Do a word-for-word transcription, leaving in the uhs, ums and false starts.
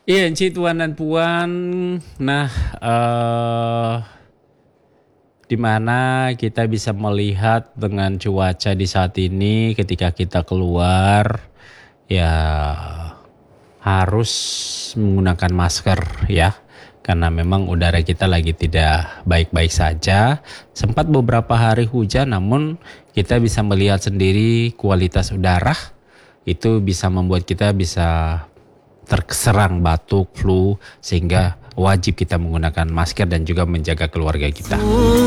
Iya, Ci, Tuan dan Puan. Nah, eh di mana kita bisa melihat dengan cuaca di saat ini ketika kita keluar, ya harus menggunakan masker ya. Karena memang udara kita lagi tidak baik-baik saja. Sempat beberapa hari hujan, namun kita bisa melihat sendiri kualitas udara itu bisa membuat kita bisa terserang batuk, flu, sehingga wajib kita menggunakan masker dan juga menjaga keluarga kita.